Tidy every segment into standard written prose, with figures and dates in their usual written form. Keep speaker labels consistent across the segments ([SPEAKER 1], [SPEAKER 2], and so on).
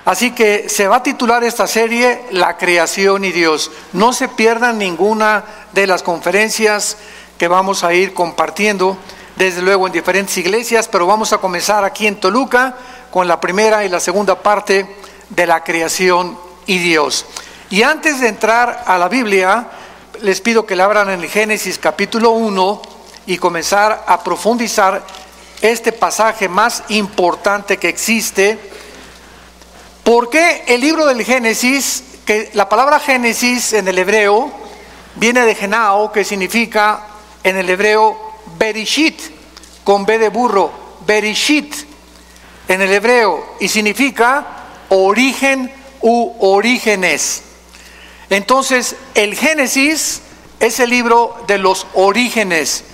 [SPEAKER 1] Así que se va a titular esta serie La creación y Dios. No se pierdan ninguna de las conferencias que vamos a ir compartiendo, desde luego en diferentes iglesias, pero vamos a comenzar aquí en Toluca con la primera y la segunda parte de La creación y Dios. Y antes de entrar a la Biblia, les pido que la abran en el Génesis capítulo 1 y comenzar a profundizar este pasaje más importante que existe. ¿Por qué el libro del Génesis? Que la palabra Génesis en el hebreo viene de Genao, que significa en el hebreo Bereshit, con B de burro, Bereshit en el hebreo, y significa origen u orígenes. Entonces el Génesis es el libro de los orígenes.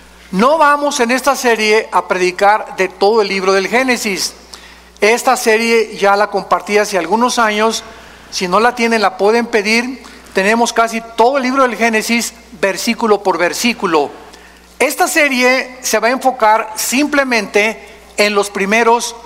[SPEAKER 1] No vamos en esta serie a predicar de todo el libro del Génesis. Esta serie ya la compartí hace algunos años. Si no la tienen, la pueden pedir. Tenemos casi todo el libro del Génesis, versículo por versículo. Esta serie se va a enfocar simplemente en los primeros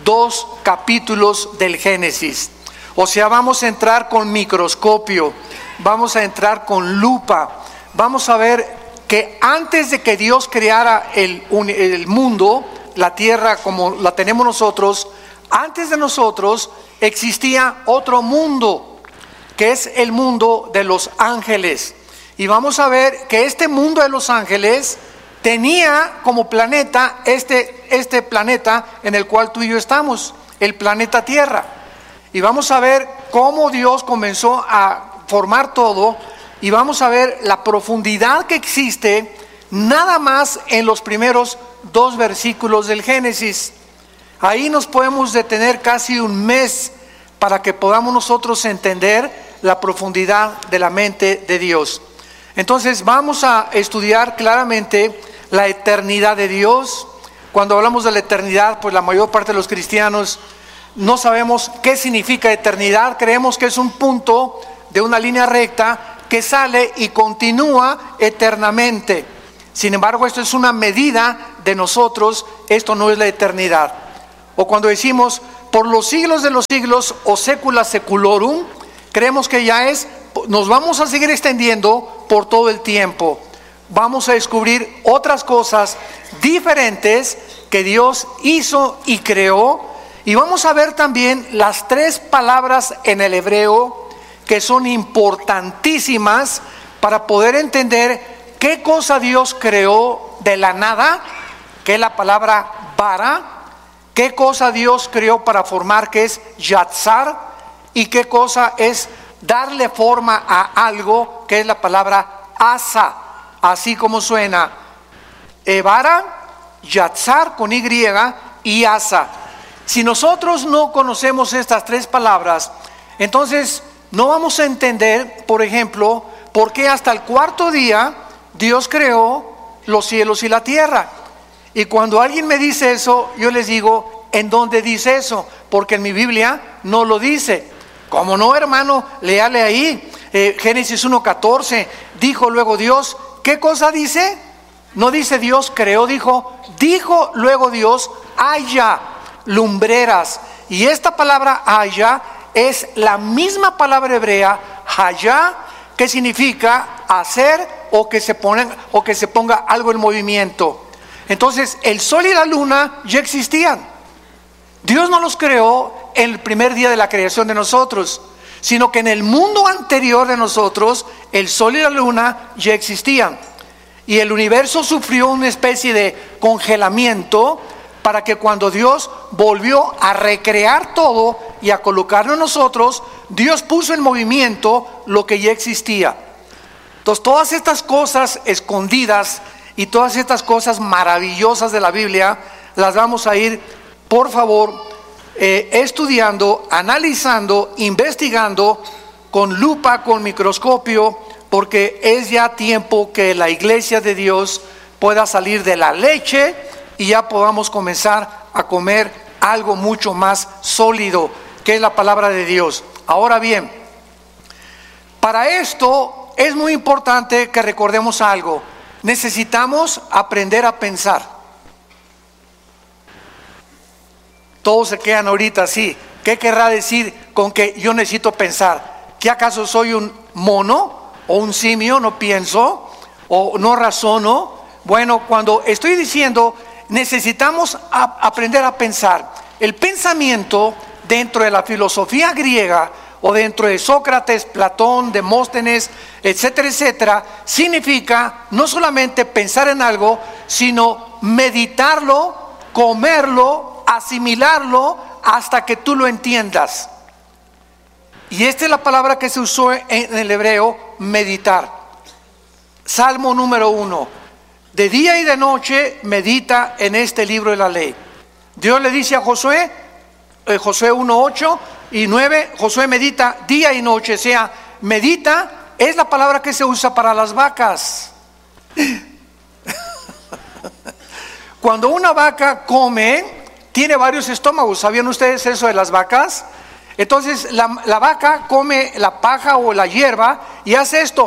[SPEAKER 1] 2 capítulos del Génesis. O sea, vamos a entrar con microscopio, vamos a entrar con lupa. Vamos a ver que antes de que Dios creara el mundo, la tierra como la tenemos nosotros, antes de nosotros existía otro mundo, que es el mundo de los ángeles. Y vamos a ver que este mundo de los ángeles tenía como planeta este planeta en el cual tú y yo estamos, el planeta Tierra. Y vamos a ver cómo Dios comenzó a formar todo, y vamos a ver la profundidad que existe nada más en los primeros 2 versículos del Génesis. Ahí nos podemos detener casi un mes para que podamos nosotros entender la profundidad de la mente de Dios. Entonces vamos a estudiar claramente la eternidad de Dios. Cuando hablamos de la eternidad, pues la mayor parte de los cristianos no sabemos qué significa eternidad. Creemos que es un punto de una línea recta que sale y continúa eternamente. Sin embargo, esto es una medida de nosotros, esto no es la eternidad. O cuando decimos por los siglos de los siglos o secula seculorum, creemos que ya nos vamos a seguir extendiendo por todo el tiempo. Vamos a descubrir otras cosas diferentes que Dios hizo y creó, y vamos a ver también las 3 palabras en el hebreo que son importantísimas para poder entender qué cosa Dios creó de la nada, que es la palabra bara, qué cosa Dios creó para formar, que es yatzar, y qué cosa es darle forma a algo, que es la palabra asa, así como suena, bara, yatzar con Y y asa. Si nosotros no conocemos estas 3 palabras, entonces no vamos a entender, por ejemplo, por qué hasta el 4.º día Dios creó los cielos y la tierra. Y cuando alguien me dice eso, yo les digo, ¿en dónde dice eso? Porque en mi Biblia no lo dice. ¿Cómo no, hermano? Léale ahí, Génesis 1.14, dijo luego Dios. ¿Qué cosa dice? No dice Dios creó, dijo luego Dios, haya lumbreras. Y esta palabra haya es la misma palabra hebrea, haya, que significa hacer o que se ponga algo en movimiento. Entonces el sol y la luna ya existían. Dios no los creó en el primer día de la creación de nosotros, sino que en el mundo anterior de nosotros el sol y la luna ya existían, y el universo sufrió una especie de congelamiento para que cuando Dios volvió a recrear todo y a colocarlo en nosotros, Dios puso en movimiento lo que ya existía. Entonces todas estas cosas escondidas y todas estas cosas maravillosas de la Biblia las vamos a ir, por favor, estudiando, analizando, investigando con lupa, con microscopio, porque es ya tiempo que la iglesia de Dios pueda salir de la leche y ya podamos comenzar a comer algo mucho más sólido, que es la palabra de Dios. Ahora bien, para esto es muy importante que recordemos algo. Necesitamos aprender a pensar. Todos se quedan ahorita así, ¿Qué querrá decir con que yo necesito pensar? ¿Que acaso soy un mono o un simio? ¿No pienso o no razono? Bueno, cuando estoy diciendo necesitamos aprender a pensar, el pensamiento dentro de la filosofía griega o dentro de Sócrates, Platón, Demóstenes, etcétera, etcétera, significa no solamente pensar en algo, sino meditarlo, comerlo, asimilarlo hasta que tú lo entiendas. Y esta es la palabra que se usó en el hebreo, meditar. Salmo número 1. De día y de noche medita en este libro de la ley. Dios le dice a Josué, Josué 1:8 y 9, Josué medita día y noche. O sea, medita es la palabra que se usa para las vacas. Cuando una vaca come, tiene varios estómagos. ¿Sabían ustedes eso de las vacas? Entonces la vaca come la paja o la hierba y hace esto.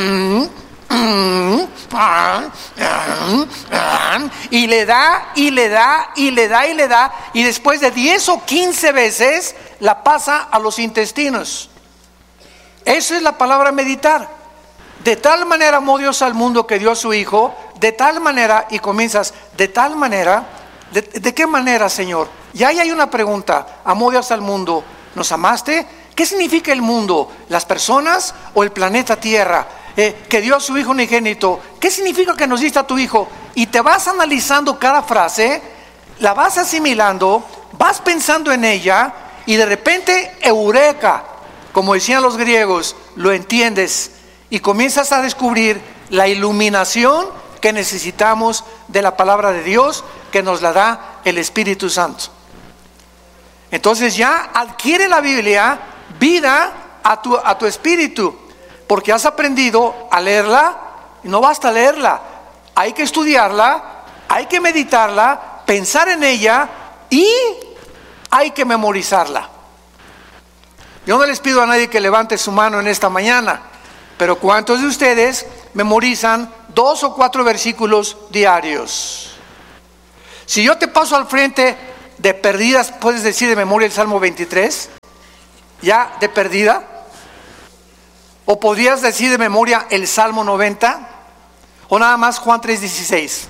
[SPEAKER 1] Y le da, y le da, y le da, y le da, y después de 10 o 15 veces la pasa a los intestinos. Eso es la palabra meditar. De tal manera amó Dios al mundo que dio a su Hijo, de tal manera, y comienzas, de tal manera, ¿de qué manera, Señor? Y ahí hay una pregunta, amó Dios al mundo, ¿nos amaste? ¿Qué significa el mundo? ¿Las personas o el planeta Tierra? Que dio a su Hijo unigénito. ¿Qué significa que nos diste a tu Hijo? Y te vas analizando cada frase, la vas asimilando, vas pensando en ella, y de repente, eureka, como decían los griegos, lo entiendes y comienzas a descubrir la iluminación que necesitamos de la palabra de Dios, que nos la da el Espíritu Santo. Entonces ya adquiere la Biblia vida a tu espíritu, porque has aprendido a leerla. Y no basta leerla, hay que estudiarla, hay que meditarla, pensar en ella y hay que memorizarla. Yo no les pido a nadie que levante su mano en esta mañana, pero ¿cuántos de ustedes memorizan 2 o 4 versículos diarios? Si yo te paso al frente, de perdidas, ¿puedes decir de memoria el Salmo 23? ¿Ya de perdida? ¿O podrías decir de memoria el Salmo 90? ¿O nada más Juan 3:16?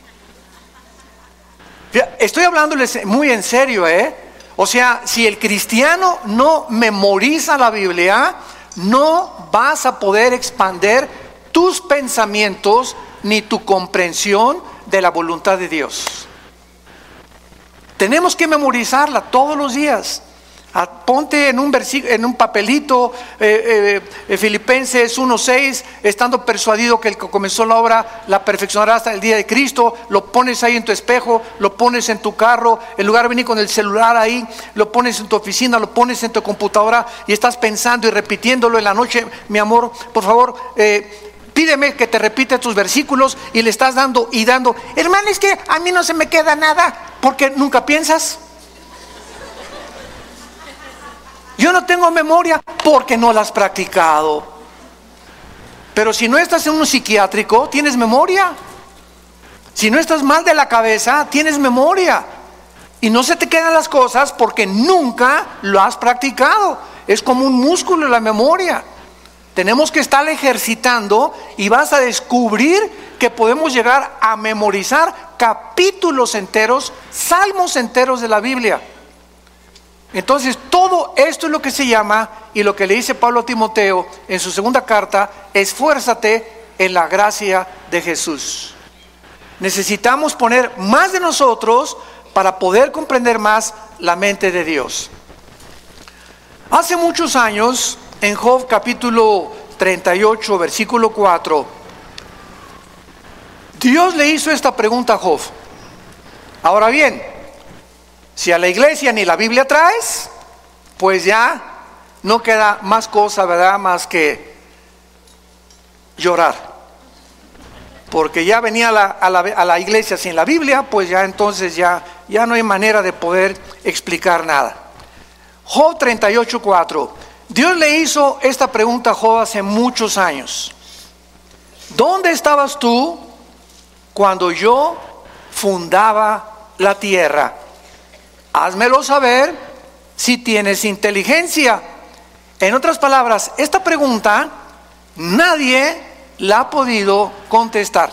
[SPEAKER 1] Estoy hablándoles muy en serio, O sea, si el cristiano no memoriza la Biblia, no vas a poder expandir tus pensamientos ni tu comprensión de la voluntad de Dios. Tenemos que memorizarla todos los días. Ponte en un papelito, Filipenses 1:6, estando persuadido que el que comenzó la obra la perfeccionará hasta el día de Cristo. Lo pones ahí en tu espejo, lo pones en tu carro, en lugar de venir con el celular ahí, lo pones en tu oficina, lo pones en tu computadora y estás pensando y repitiéndolo en la noche. Mi amor, por favor, pídeme que te repita tus versículos, y le estás dando y dando. Hermano, es que a mí no se me queda nada, porque nunca piensas. Yo no tengo memoria porque no la has practicado. Pero si no estás en un psiquiátrico, tienes memoria. Si no estás mal de la cabeza, tienes memoria. Y no se te quedan las cosas porque nunca lo has practicado. Es como un músculo la memoria. Tenemos que estar ejercitando y vas a descubrir que podemos llegar a memorizar capítulos enteros, salmos enteros de la Biblia. Entonces todo esto es lo que se llama, y lo que le dice Pablo a Timoteo en su segunda carta: esfuérzate en la gracia de Jesús. Necesitamos poner más de nosotros para poder comprender más la mente de Dios. Hace muchos años, en Job capítulo 38, versículo 4, Dios le hizo esta pregunta a Job. Ahora bien, si a la iglesia ni la Biblia traes, pues ya no queda más cosa, ¿verdad?, más que llorar. Porque ya venía a la iglesia sin la Biblia, pues ya entonces ya no hay manera de poder explicar nada. Job 38:4. Dios le hizo esta pregunta a Job hace muchos años. ¿Dónde estabas tú cuando yo fundaba la tierra? Házmelo saber si tienes inteligencia? En otras palabras, esta pregunta nadie la ha podido contestar.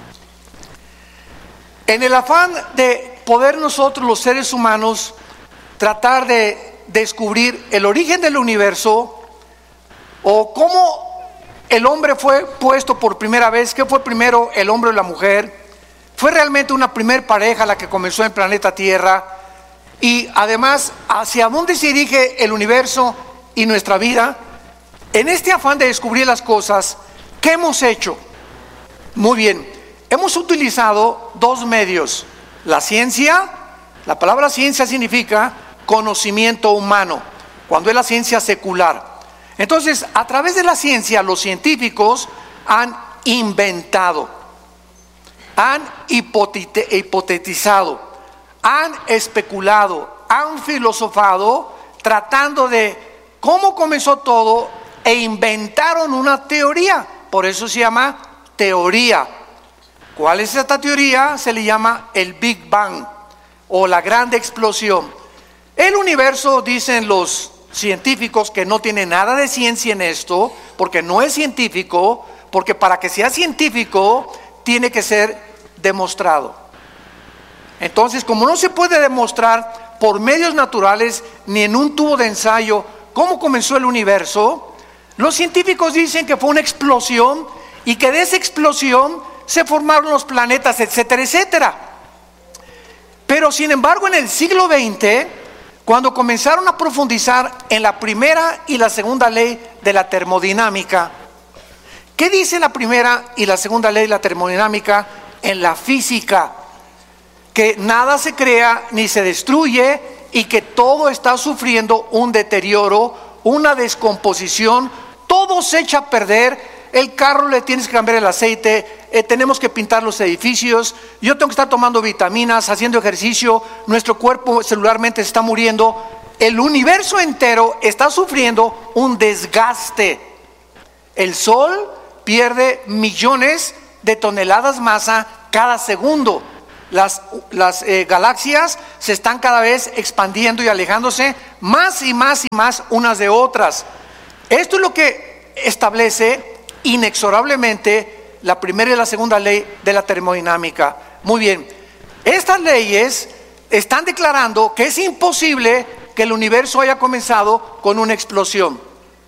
[SPEAKER 1] En el afán de poder nosotros, los seres humanos, tratar de descubrir el origen del universo, o cómo el hombre fue puesto por primera vez, qué fue primero, el hombre o la mujer, fue realmente una primer pareja la que comenzó en el planeta Tierra, y además hacia dónde se dirige el universo y nuestra vida. En este afán de descubrir las cosas, ¿qué hemos hecho? Muy bien, hemos utilizado dos medios. La ciencia, la palabra ciencia significa conocimiento humano, cuando es la ciencia secular. Entonces, a través de la ciencia, los científicos han inventado, han hipotetizado, han especulado, han filosofado, tratando de cómo comenzó todo, e inventaron una teoría. Por eso se llama teoría. ¿Cuál es esta teoría? Se le llama el Big Bang, o la gran explosión. El universo, dicen los científicos, que no tiene nada de ciencia en esto, porque no es científico, porque para que sea científico tiene que ser demostrado. Entonces, como no se puede demostrar por medios naturales ni en un tubo de ensayo cómo comenzó el universo, los científicos dicen que fue una explosión y que de esa explosión se formaron los planetas, etcétera, etcétera. Pero sin embargo, en el siglo XX, cuando comenzaron a profundizar en la primera y la segunda ley de la termodinámica, ¿qué dice la primera y la segunda ley de la termodinámica en la física? Que nada se crea ni se destruye y que todo está sufriendo un deterioro, una descomposición, todo se echa a perder. El carro le tienes que cambiar el aceite, tenemos que pintar los edificios, yo tengo que estar tomando vitaminas, haciendo ejercicio, nuestro cuerpo celularmente se está muriendo, el universo entero está sufriendo un desgaste. El Sol pierde millones de toneladas masa cada segundo. Las galaxias se están cada vez expandiendo y alejándose más y más y más unas de otras. Esto es lo que establece inexorablemente la primera y la segunda ley de la termodinámica. Muy bien, estas leyes están declarando que es imposible que el universo haya comenzado con una explosión.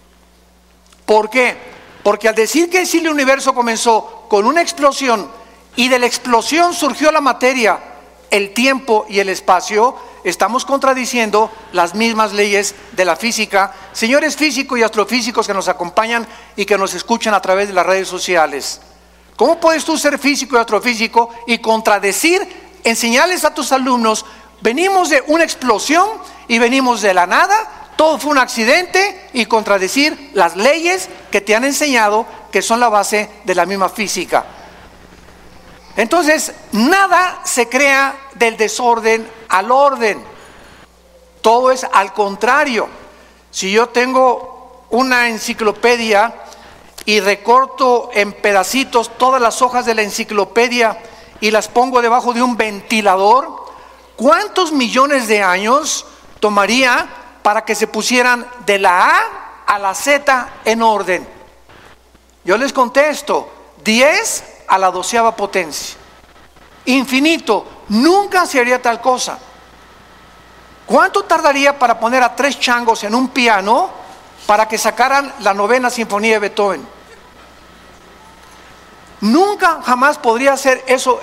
[SPEAKER 1] ¿Por qué? Porque al decir que sí, el universo comenzó con una explosión y de la explosión surgió la materia, el tiempo y el espacio, estamos contradiciendo las mismas leyes de la física. Señores físicos y astrofísicos que nos acompañan y que nos escuchan a través de las redes sociales, ¿cómo puedes tú ser físico y astrofísico y contradecir, enseñarles a tus alumnos, venimos de una explosión y venimos de la nada, todo fue un accidente, y contradecir las leyes que te han enseñado, que son la base de la misma física? Entonces, nada se crea del desorden al orden. Todo es al contrario. Si yo tengo una enciclopedia y recorto en pedacitos todas las hojas de la enciclopedia y las pongo debajo de un ventilador, ¿cuántos millones de años tomaría para que se pusieran de la A a la Z en orden? Yo les contesto, 10 a la 12ª potencia. Infinito, nunca se haría tal cosa. ¿Cuánto tardaría para poner a 3 changos en un piano para que sacaran la 9ª sinfonía de Beethoven? Nunca jamás podría ser eso,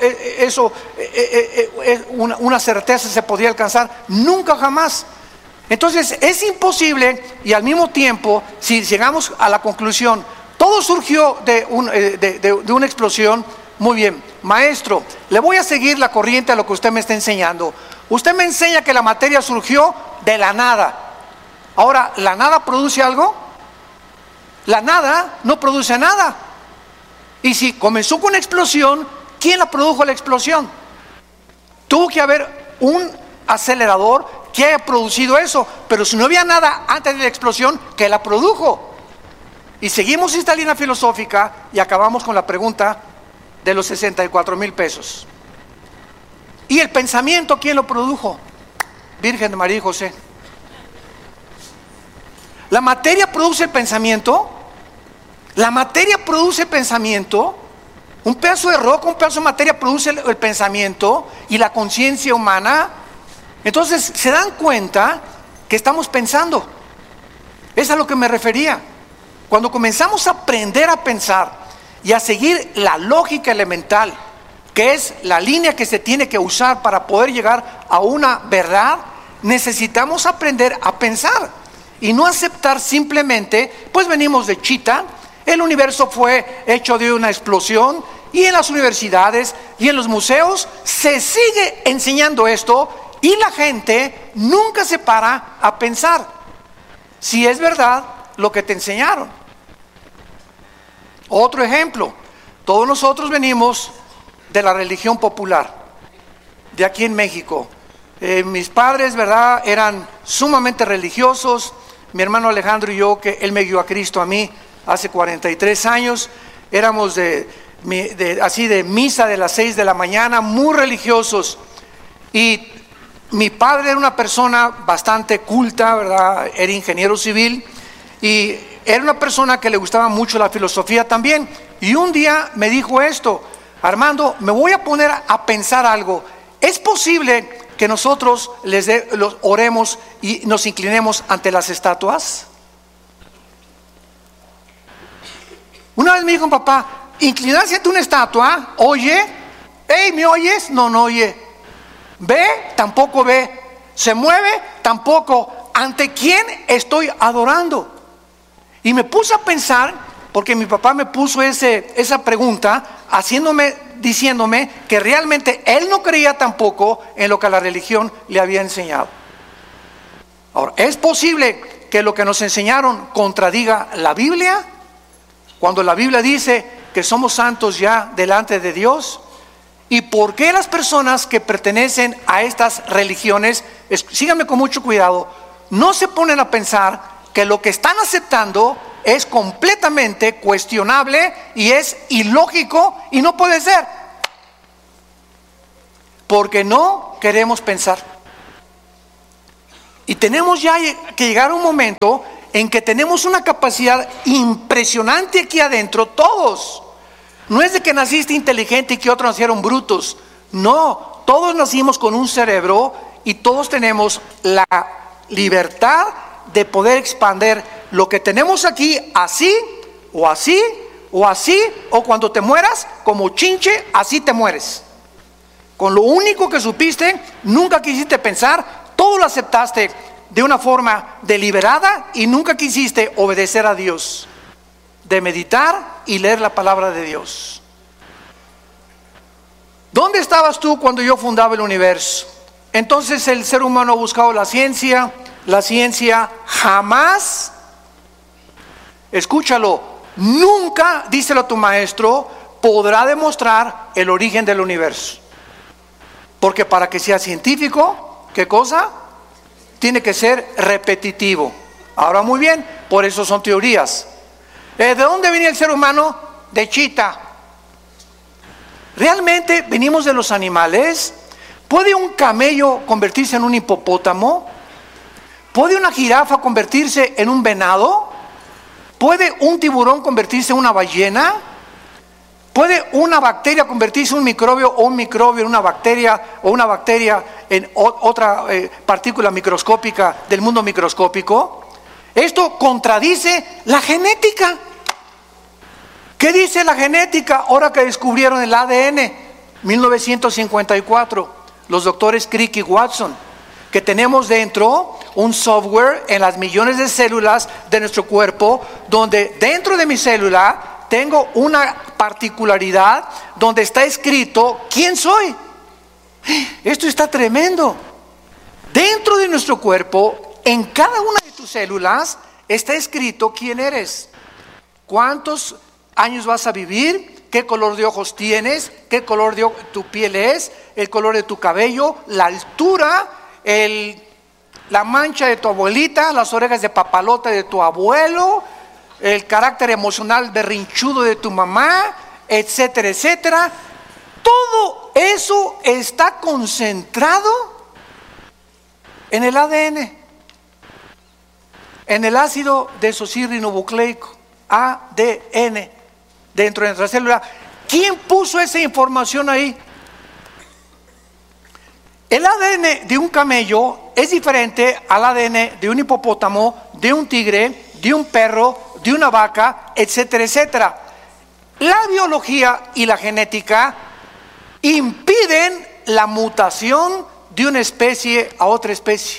[SPEAKER 1] una certeza se podría alcanzar, nunca jamás. Entonces es imposible, y al mismo tiempo, si llegamos a la conclusión, todo surgió de una explosión. Muy bien, maestro, le voy a seguir la corriente a lo que usted me está enseñando. Usted me enseña que la materia surgió de la nada. Ahora, ¿la nada produce algo? La nada no produce nada. Y si comenzó con una explosión, ¿quién la produjo la explosión? Tuvo que haber un acelerador que haya producido eso, pero si no había nada antes de la explosión, ¿qué la produjo? Y seguimos esta línea filosófica y acabamos con la pregunta de los 64,000 pesos. ¿Y el pensamiento quién lo produjo? Virgen de María y José. La materia produce el pensamiento. La materia produce pensamiento. Un pedazo de roca, un pedazo de materia produce el pensamiento y la conciencia humana. Entonces se dan cuenta que estamos pensando. Es a lo que me refería. Cuando comenzamos a aprender a pensar y a seguir la lógica elemental, que es la línea que se tiene que usar para poder llegar a una verdad, necesitamos aprender a pensar y no aceptar simplemente, pues venimos de Chita, el universo fue hecho de una explosión, y en las universidades y en los museos se sigue enseñando esto y la gente nunca se para a pensar si es verdad lo que te enseñaron. Otro ejemplo, todos nosotros venimos de la religión popular, de aquí en México. Mis padres, ¿verdad?, eran sumamente religiosos. Mi hermano Alejandro y yo, que él me guió a Cristo a mí hace 43 años, éramos así de misa de las 6 de la mañana, muy religiosos. Y mi padre era una persona bastante culta, ¿verdad?, era ingeniero civil y era una persona que le gustaba mucho la filosofía también. Y un día me dijo esto: Armando, me voy a poner a pensar algo. ¿Es posible que nosotros los oremos y nos inclinemos ante las estatuas? Una vez me dijo: papá, inclinarse ante una estatua, oye, hey, ¿me oyes? No, no oye. ¿Ve? Tampoco ve. ¿Se mueve? Tampoco. ¿Ante quién estoy adorando? Y me puse a pensar, porque mi papá me puso esa pregunta, diciéndome que realmente él no creía tampoco en lo que la religión le había enseñado. Ahora, ¿es posible que lo que nos enseñaron contradiga la Biblia? Cuando la Biblia dice que somos santos ya delante de Dios. ¿Y por qué las personas que pertenecen a estas religiones, síganme con mucho cuidado, no se ponen a pensar que lo que están aceptando es completamente cuestionable y es ilógico y no puede ser? Porque no queremos pensar. Y tenemos ya que llegar a un momento en que tenemos una capacidad impresionante aquí adentro, todos. No es de que naciste inteligente y que otros nacieron brutos. No, todos nacimos con un cerebro y todos tenemos la libertad de poder expandir lo que tenemos aquí, así, o así, o así, o cuando te mueras, como chinche, así te mueres. Con lo único que supiste, nunca quisiste pensar, todo lo aceptaste de una forma deliberada y nunca quisiste obedecer a Dios, de meditar y leer la palabra de Dios. ¿Dónde estabas tú cuando yo fundaba el universo? Entonces el ser humano ha buscado la ciencia. La ciencia jamás, escúchalo, nunca, díselo a tu maestro, podrá demostrar el origen del universo. Porque para que sea científico, ¿qué cosa? Tiene que ser repetitivo. Ahora, muy bien, por eso son teorías. ¿De dónde venía el ser humano? De Chita. ¿Realmente venimos de los animales? ¿Puede un camello convertirse en un hipopótamo? ¿Puede una jirafa convertirse en un venado? ¿Puede un tiburón convertirse en una ballena? ¿Puede una bacteria convertirse en un microbio o un microbio en una bacteria o una bacteria en otra partícula microscópica del mundo microscópico? Esto contradice la genética. ¿Qué dice la genética ahora que descubrieron el ADN? 1954, los doctores Crick y Watson, que tenemos dentro un software en las millones de células de nuestro cuerpo, donde dentro de mi célula tengo una particularidad donde está escrito quién soy. Esto está tremendo. Dentro de nuestro cuerpo, en cada una de tus células, está escrito quién eres, cuántos años vas a vivir, qué color de ojos tienes, qué color de tu piel es, el color de tu cabello, la altura, la mancha de tu abuelita, las orejas de papalote de tu abuelo, el carácter emocional berrinchudo de tu mamá, etcétera, etcétera. Todo eso está concentrado en el ADN. en el ácido desoxirribonucleico, ADN, dentro de nuestra célula. ¿Quién puso esa información ahí? El ADN de un camello es diferente al ADN de un hipopótamo, de un tigre, de un perro, de una vaca, etcétera, etcétera. La biología y la genética impiden la mutación de una especie a otra especie.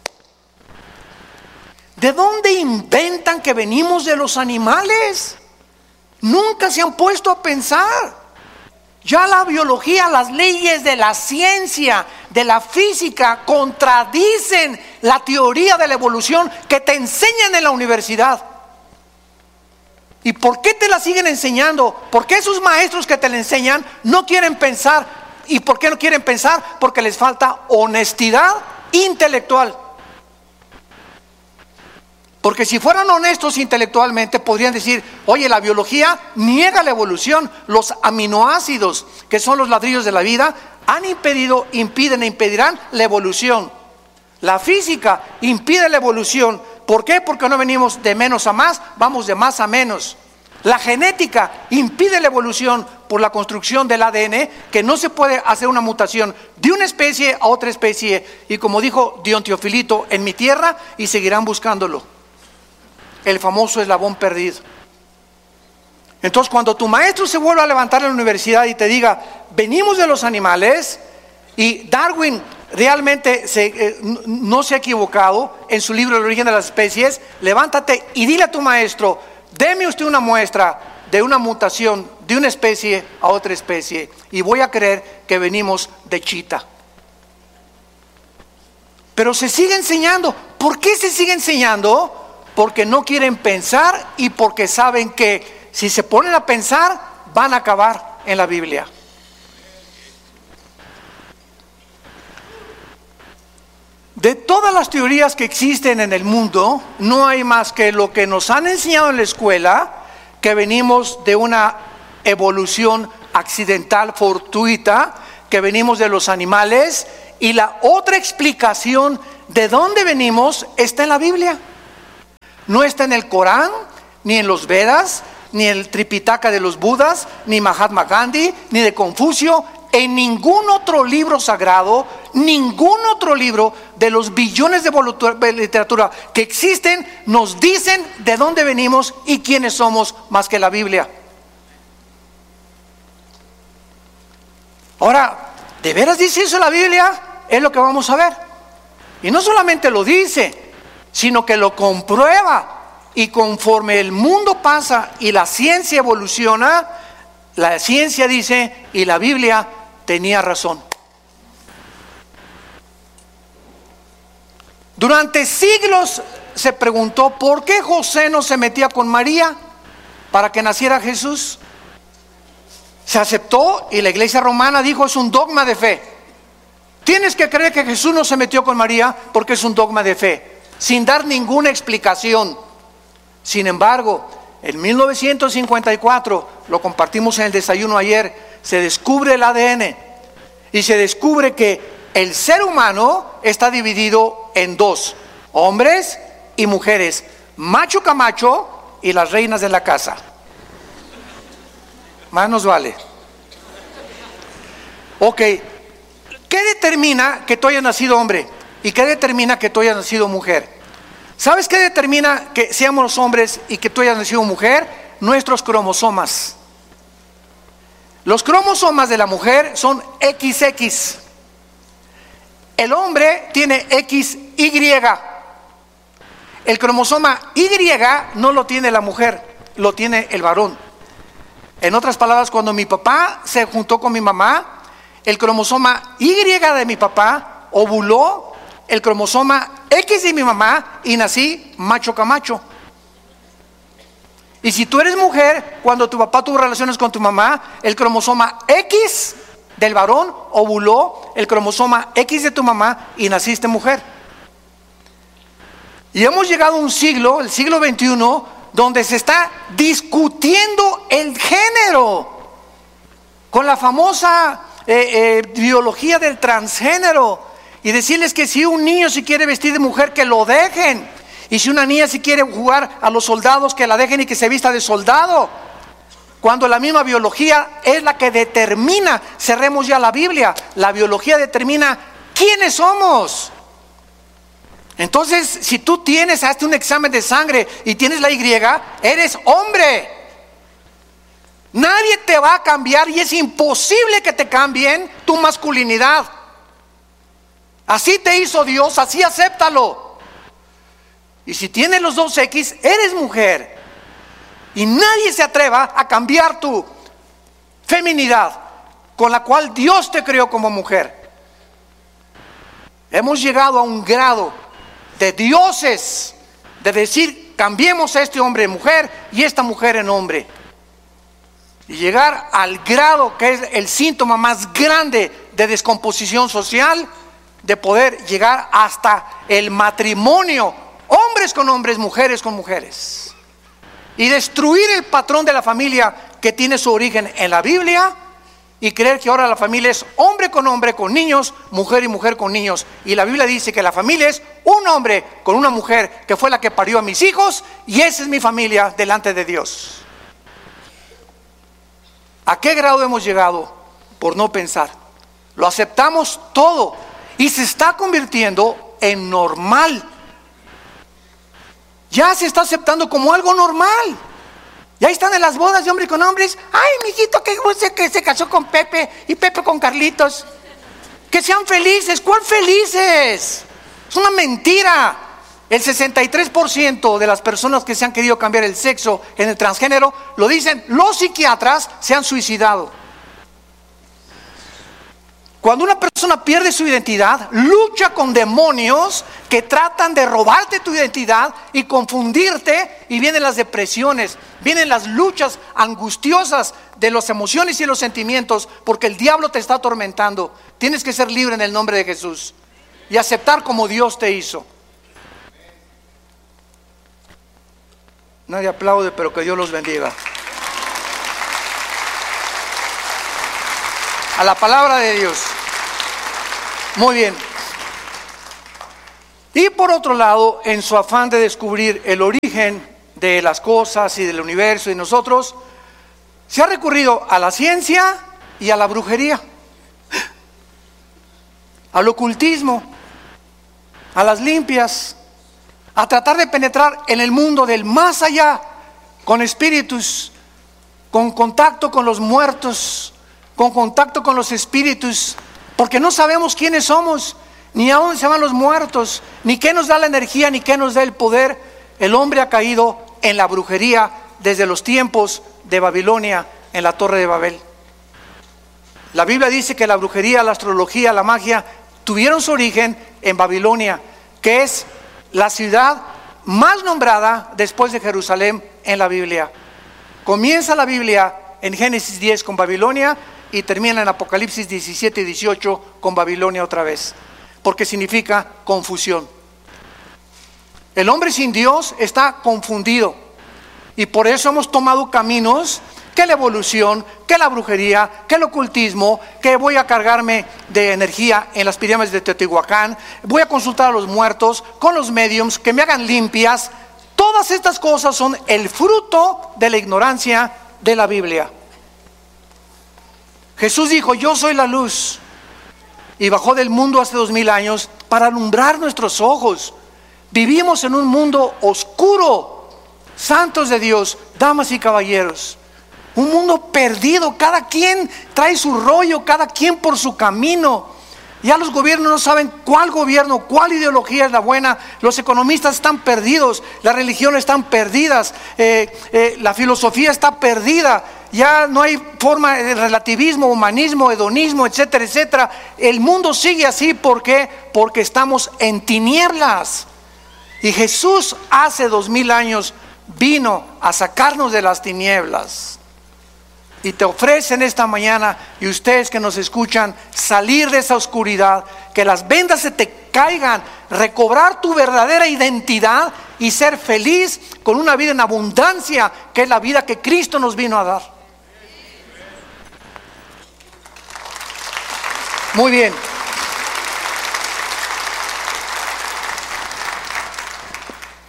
[SPEAKER 1] ¿De dónde inventan que venimos de los animales? Nunca se han puesto a pensar. Ya la biología, las leyes de la ciencia, de la física, contradicen la teoría de la evolución que te enseñan en la universidad. ¿Y por qué te la siguen enseñando? ¿Por qué esos maestros que te la enseñan no quieren pensar? ¿Y por qué no quieren pensar? Porque les falta honestidad intelectual. Porque si fueran honestos intelectualmente podrían decir: oye, la biología niega la evolución. Los aminoácidos, que son los ladrillos de la vida, han impedido, impiden e impedirán la evolución. La física impide la evolución. ¿Por qué? Porque no venimos de menos a más, vamos de más a menos. La genética impide la evolución por la construcción del ADN, que no se puede hacer una mutación de una especie a otra especie. Y como dijo Dion Teofilito, en mi tierra, y seguirán buscándolo. El famoso eslabón perdido. Entonces, cuando tu maestro se vuelva a levantar en la universidad y te diga: venimos de los animales, y Darwin realmente no se ha equivocado en su libro El origen de las especies, levántate y dile a tu maestro: deme usted una muestra de una mutación de una especie a otra especie, y voy a creer que venimos de chita. Pero se sigue enseñando. ¿Por qué se sigue enseñando? Porque no quieren pensar y porque saben que si se ponen a pensar van a acabar en la Biblia. De todas las teorías que existen en el mundo, no hay más que lo que nos han enseñado en la escuela, que venimos de una evolución accidental, fortuita, que venimos de los animales, y la otra explicación de dónde venimos está en la Biblia. No está en el Corán, ni en los Vedas, ni en el Tripitaka de los Budas, ni Mahatma Gandhi, ni de Confucio. En ningún otro libro sagrado, ningún otro libro de los billones de literatura que existen nos dicen de dónde venimos y quiénes somos más que la Biblia. Ahora, ¿de veras dice eso la Biblia? Es lo que vamos a ver. Y no solamente lo dice, sino que lo comprueba. Y conforme el mundo pasa y la ciencia evoluciona, la ciencia dice, y la Biblia tenía razón. Durante siglos se preguntó por qué José no se metía con María para que naciera Jesús. Se aceptó y la iglesia romana dijo: es un dogma de fe. Tienes que creer que Jesús no se metió con María porque es un dogma de fe, sin dar ninguna explicación. Sin embargo, en 1954, lo compartimos en el desayuno ayer, se descubre el ADN y se descubre que el ser humano está dividido en dos: hombres y mujeres, macho camacho y las reinas de la casa. Más nos vale. Ok, ¿qué determina que tú hayas nacido hombre? ¿Y qué determina que tú hayas nacido mujer? ¿Sabes qué determina que seamos hombres y que tú hayas nacido mujer? Nuestros cromosomas. Los cromosomas de la mujer son XX. El hombre tiene XY. El cromosoma Y no lo tiene la mujer, lo tiene el varón. En otras palabras, cuando mi papá se juntó con mi mamá, el cromosoma Y de mi papá ovuló el cromosoma X de mi mamá y nací macho camacho. Y si tú eres mujer, cuando tu papá tuvo relaciones con tu mamá, el cromosoma X del varón ovuló el cromosoma X de tu mamá y naciste mujer. Y hemos llegado a un siglo, el siglo XXI, donde se está discutiendo el género con la famosa biología del transgénero, y decirles que si un niño se quiere vestir de mujer, que lo dejen, Y si una niña si quiere jugar a los soldados, que la dejen y que se vista de soldado. Cuando la misma biología es la que determina, cerremos ya la Biblia, la biología determina quiénes somos. Entonces, si tú hazte un examen de sangre y tienes la Y, eres hombre. Nadie te va a cambiar y es imposible que te cambien tu masculinidad. Así te hizo Dios, así acéptalo. Y si tienes los dos X, eres mujer. Y nadie se atreva a cambiar tu feminidad con la cual Dios te creó como mujer. Hemos llegado a un grado de dioses de decir, cambiemos a este hombre en mujer y esta mujer en hombre. Y llegar al grado que es el síntoma más grande de descomposición social, de poder llegar hasta el matrimonio, hombres con hombres, mujeres con mujeres. Y destruir el patrón de la familia que tiene su origen en la Biblia y creer que ahora la familia es hombre, con niños, mujer y mujer con niños. Y la Biblia dice que la familia es un hombre con una mujer que fue la que parió a mis hijos y esa es mi familia delante de Dios. ¿A qué grado hemos llegado por no pensar? Lo aceptamos todo y se está convirtiendo en normal. Ya se está aceptando como algo normal. Ya están en las bodas de hombres con hombres. Ay, mijito, que se casó con Pepe y Pepe con Carlitos. Que sean felices. ¿Cuál felices? Es una mentira. El 63% de las personas que se han querido cambiar el sexo en el transgénero, lo dicen los psiquiatras, se han suicidado. Cuando una persona pierde su identidad, lucha con demonios que tratan de robarte tu identidad y confundirte, y vienen las depresiones, vienen las luchas angustiosas de las emociones y los sentimientos, porque el diablo te está atormentando. Tienes que ser libre en el nombre de Jesús y aceptar como Dios te hizo. Nadie aplaude, pero que Dios los bendiga. A la palabra de Dios. Muy bien. Y por otro lado, en su afán de descubrir el origen de las cosas y del universo y nosotros, se ha recurrido a la ciencia y a la brujería, al ocultismo, a las limpias, a tratar de penetrar en el mundo del más allá, con espíritus, con contacto con los muertos, con contacto con los espíritus, porque no sabemos quiénes somos, ni a dónde se van los muertos, ni qué nos da la energía, ni qué nos da el poder. El hombre ha caído en la brujería desde los tiempos de Babilonia, en la Torre de Babel. La Biblia dice que la brujería, la astrología, la magia tuvieron su origen en Babilonia, que es la ciudad más nombrada después de Jerusalén en la Biblia. Comienza la Biblia en Génesis 10 con Babilonia y termina en Apocalipsis 17 y 18 con Babilonia otra vez, porque significa confusión. El hombre sin Dios está confundido y por eso hemos tomado caminos que la evolución, que la brujería, que el ocultismo, que voy a cargarme de energía en las pirámides de Teotihuacán, voy a consultar a los muertos, con los mediums, que me hagan limpias. Todas estas cosas son el fruto de la ignorancia de la Biblia. Jesús dijo, yo soy la luz, y bajó del mundo hace 2000 años para alumbrar nuestros ojos. Vivimos en un mundo oscuro, santos de Dios, damas y caballeros, un mundo perdido, cada quien trae su rollo, cada quien por su camino. Ya los gobiernos no saben cuál gobierno, cuál ideología es la buena. Los economistas están perdidos, las religiones están perdidas, la filosofía está perdida. Ya no hay forma de relativismo, humanismo, hedonismo, etcétera, etcétera. El mundo sigue así, ¿por qué? Porque estamos en tinieblas. Y Jesús hace 2000 años vino a sacarnos de las tinieblas. Y te ofrecen esta mañana, y ustedes que nos escuchan, salir de esa oscuridad, que las vendas se te caigan, recobrar tu verdadera identidad y ser feliz con una vida en abundancia, que es la vida que Cristo nos vino a dar. Muy bien.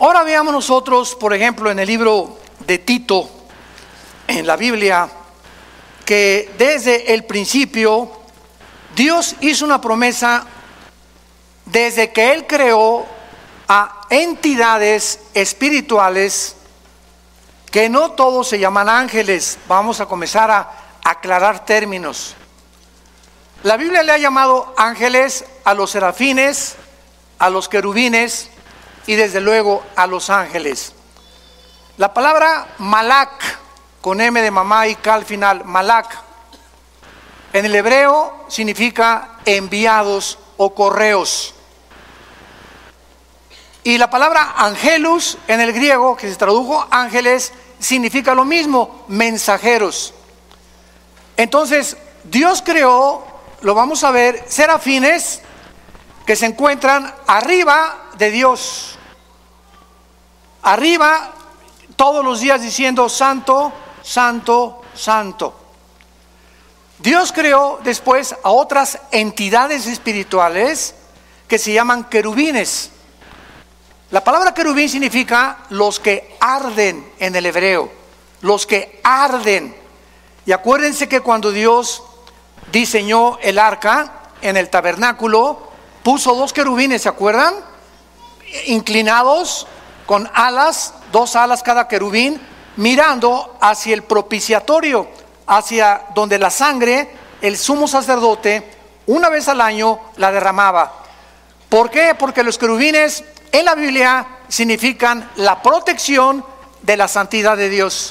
[SPEAKER 1] Ahora veamos nosotros, por ejemplo, en el libro de Tito, en la Biblia, que desde el principio Dios hizo una promesa desde que Él creó a entidades espirituales que no todos se llaman ángeles. Vamos a comenzar a aclarar términos. La Biblia le ha llamado ángeles a los serafines, a los querubines y desde luego a los ángeles. La palabra malak, con M de mamá y K al final, malak, en el hebreo significa enviados o correos. Y la palabra angelus en el griego, que se tradujo ángeles, significa lo mismo, mensajeros. Entonces, Dios creó, lo vamos a ver, serafines que se encuentran arriba de Dios. Arriba, todos los días diciendo santo, santo, santo. Dios creó después a otras entidades espirituales que se llaman querubines. La palabra querubín significa los que arden en el hebreo, los que arden. Y acuérdense que cuando Dios diseñó el arca en el tabernáculo, puso dos querubines, ¿se acuerdan? Inclinados con alas, dos alas cada querubín, mirando hacia el propiciatorio, hacia donde la sangre, el sumo sacerdote, una vez al año la derramaba. ¿Por qué? Porque los querubines en la Biblia significan la protección de la santidad de Dios.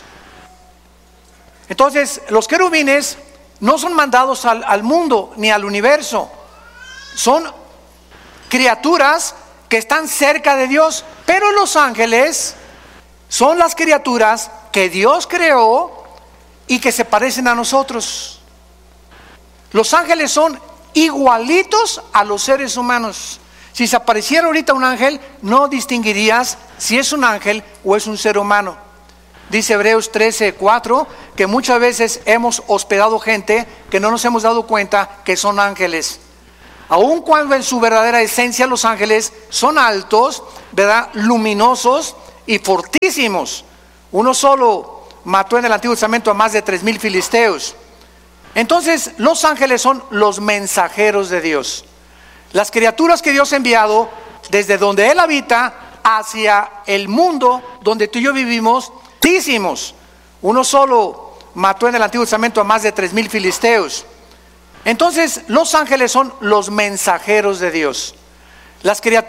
[SPEAKER 1] Entonces, los querubines no son mandados al mundo ni al universo. Son criaturas que están cerca de Dios, pero los ángeles son las criaturas que Dios creó y que se parecen a nosotros. Los ángeles son igualitos a los seres humanos. Si se apareciera ahorita un ángel, no distinguirías si es un ángel o es un ser humano. Dice Hebreos 13:4 que muchas veces hemos hospedado gente que no nos hemos dado cuenta que son ángeles. Aun cuando en su verdadera esencia los ángeles son altos, ¿verdad?, luminosos y fortísimos. Uno solo mató en el Antiguo Testamento a más de 3,000 filisteos. Entonces, los ángeles son los mensajeros de Dios. Las criaturas que Dios ha enviado desde donde Él habita hacia el mundo donde tú y yo vivimos, muchísimos. Uno solo mató en el Antiguo Testamento a más de 3,000 filisteos. Entonces, los ángeles son los mensajeros de Dios. Las criaturas